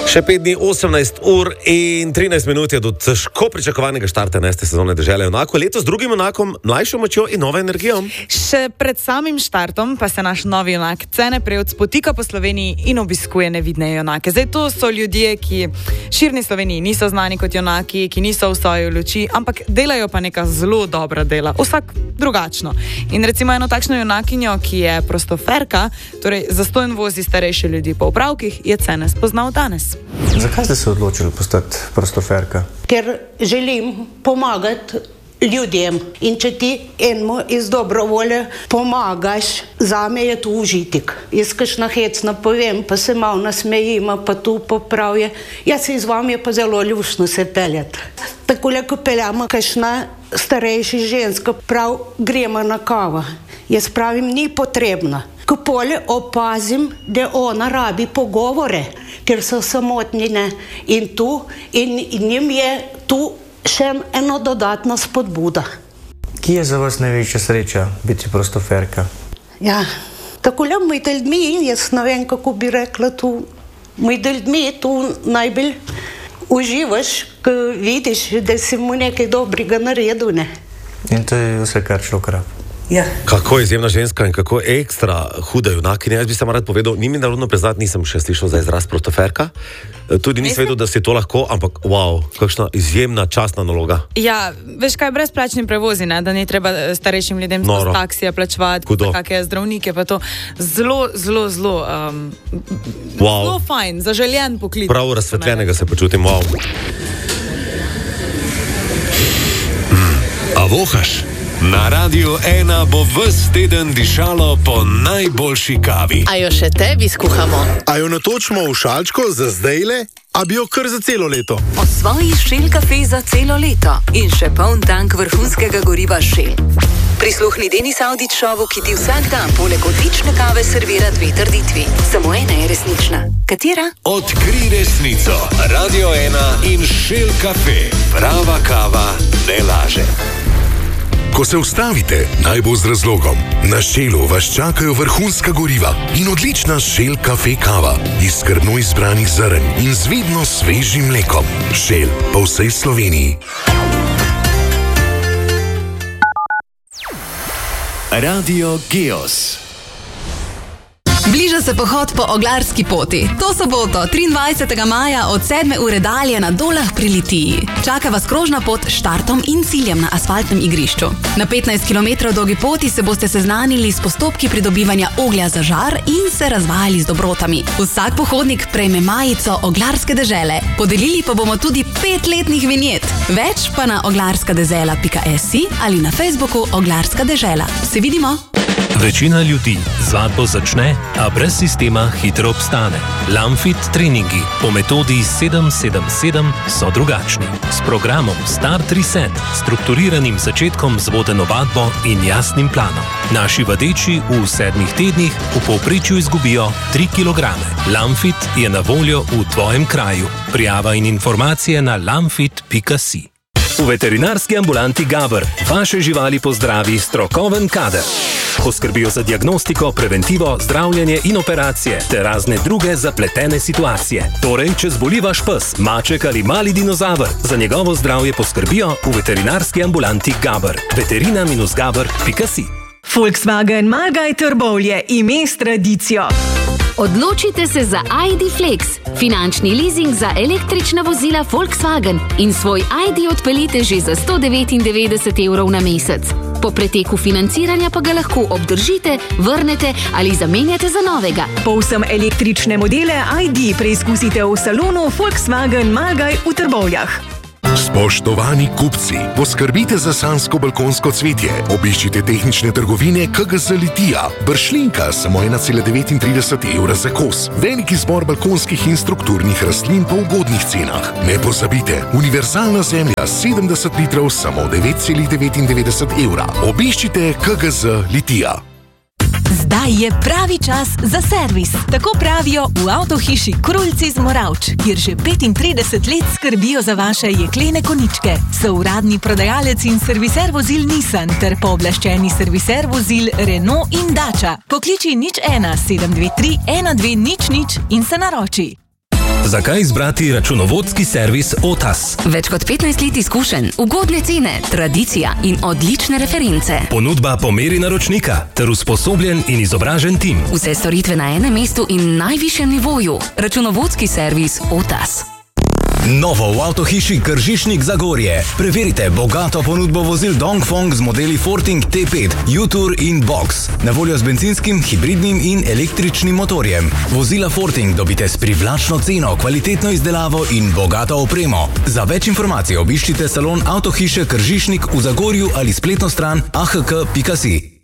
Še 5 dni, 18 ur in 13 minut je do težko pričakovanega štarta neste sezone Dežele junakov. Letos z drugim junakom, mlajšo močjo in novo energijo. Še pred samim štartom pa se naš novi junak Cene Prevc potika po Sloveniji in obiskuje nevidne junake. Zdaj to so ljudje, ki širni Sloveniji niso znani kot junaki, ki niso v soju luči, ampak delajo pa neka zelo dobra dela, vsak drugačno. In recimo eno takšno junakinjo, ki je prostoferka, torej zastonj vozi starejše ljudi po opravkih, je Cene spoznal danes. Zakaj ste se odločili postati prostoferka? Ker želim pomagati ljudem in če ti enemu iz dobrovolje pomagaš, zame je to užitek. Jaz kakšna hecna povem, pa se malo nasmejima, pa tu popravje. Jaz se z vami je pa zelo ljušno se peljati. Takole, ko peljamo kakšna starejša ženska, prav gremo na kavo. Jaz pravim, ni potrebno. Ko polje opazim, da ona rabi pogovore, ker so samotnine in njim je tu še eno dodatna spodbuda. Kje je za vas največja sreča biti prostoferka? Ja, takole med ljudmi, jaz ne vem, kako bi rekla tu, med ljudmi tu najbolj uživaš, ko vidiš, da si mu nekaj dobrega naredil, ne? In to je vse, kar človek rabi. Ja. Kako izjemna ženska in kako ekstra huda junakinja. Jaz bi samo rad povedal, ni mi narodno priznati, nisem še slišal za izraz prostoferka. Tudi nisem vedel, da si to lahko, ampak wow, kakšna izjemna častna naloga. Ja, veš kaj, brezplačni prevozi, ne? Da ni treba starejšim ljudem z taksija plačevati, kakšne zdravnike, pa to zelo fajn, zaželjen poklic. Prav razsvetljenega se počutim, wow. A vohaš? Na Radiu 1 bo ves teden dišalo po najboljši kavi. A jo še tebi skuhamo? A jo natočimo v šalčko za zdajle, a bi jo kar za celo leto? Osvoji Shell kafe za celo leto in še poln tank vrhunskega goriva Shell. Prisluhni Denis Audić šovu, ki ti vsak dan poleg odlične kave servira 2 trditvi. Samo ena je resnična. Katera? Odkri resnico. Radio 1 in Shell kafe. Prava kava ne laže. Ko se ustavite, naj bo z razlogom. Na Shellu vas čakajo vrhunska goriva in odlična Shell kafe kava iz skrbno izbranih zrn in z vidno svežim mlekom. Shell po vsej Sloveniji. Radio Geos. Bliža se pohod po Oglarski poti. To soboto, 23. maja od 7. ure dalje na Dolah pri Litiji. Čaka vas krožna pot s štartom in ciljem na asfaltnem igrišču. Na 15 km dolgi poti se boste seznanili s postopki pridobivanja oglja za žar in se razvajali z dobrotami. Vsak pohodnik prejme majico Oglarske dežele. Podelili pa bomo tudi 5-letnih vinjet. Več pa na oglarskadezela.si ali na Facebooku Oglarska dežela. Se vidimo! Večina ljudi z vadbo začne, a brez sistema hitro obstane. Lamfit treningi po metodi 7-7-7 so drugačni. S programom Start Reset, strukturiranim začetkom z vodeno vadbo in jasnim planom. Naši vadeči v 7 tednih v povprečju izgubijo 3 kg. Lamfit je na voljo v tvojem kraju. Prijava in informacije na lamfit.si. V veterinarski ambulanti Gaber vaše živali pozdravi strokoven kader. Poskrbijo za diagnostiko, preventivo, zdravljenje in operacije ter razne druge zapletene situacije. Torej, če zboli vaš pes, maček ali mali dinozaver, za njegovo zdravje poskrbijo v veterinarski ambulanti Gaber. veterina-gaber.si. Volkswagen Malgaj Trbovlje, ime s tradicijo. Odločite se za ID Flex, finančni leasing za električna vozila Volkswagen in svoj ID odpeljite že za 199 evrov na mesec. Po preteku financiranja pa ga lahko obdržite, vrnete ali zamenjate za novega. Povsem električne modele ID preizkusite v salonu Volkswagen Malgaj v Trbovljah. Spoštovani kupci, poskrbite za sansko-balkonsko cvetje. Obiščite tehnične trgovine KGZ Litija. Bršlinka samo 1,39 evra za kos. Velik izbor balkonskih in strukturnih rastlin po ugodnih cenah. Ne pozabite, univerzalna zemlja 70 litrov samo 9,99 evra. Obiščite KGZ Litija. Zdaj je pravi čas za servis. Tako pravijo v avtohiši Krulci z Moravč, kjer že 35 let skrbijo za vaše jeklene koničke. So uradni prodajalec in serviser vozil Nissan ter pooblaščeni serviser vozil Renault in Dacia. Pokliči 01 723 1200 in se naroči. Zakaj izbrati računovodski servis Otas? Več kot 15 let izkušenj, ugodne cene, tradicija in odlične reference. Ponudba po meri naročnika ter usposobljen in izobražen tim. Vse storitve na enem mestu in najvišjem nivoju. Računovodski servis Otas. Novo v avtohiši Kržišnik Zagorje. Preverite bogato ponudbo vozil Dongfeng z modeli Forting T5, U-Tour in Box. Na voljo z benzinskim, hibridnim in električnim motorjem. Vozila Forting dobite s privlačno ceno, kvalitetno izdelavo in bogato opremo. Za več informacij obiščite salon avtohiše Kržišnik v Zagorju ali spletno stran ahk.si.